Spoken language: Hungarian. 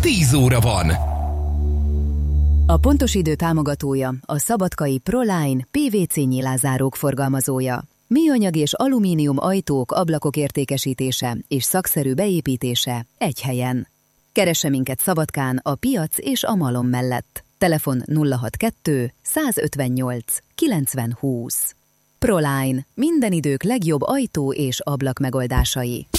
10 óra van. A pontos idő támogatója a szabadkai Proline PVC nyilázárók forgalmazója. Műanyag és alumínium ajtók, ablakok értékesítése és szakszerű beépítése egy helyen. Keresse minket Szabadkán a Piac és a Malom mellett. Telefon 062 158 90 20. Proline. Minden idők legjobb ajtó és ablak megoldásai.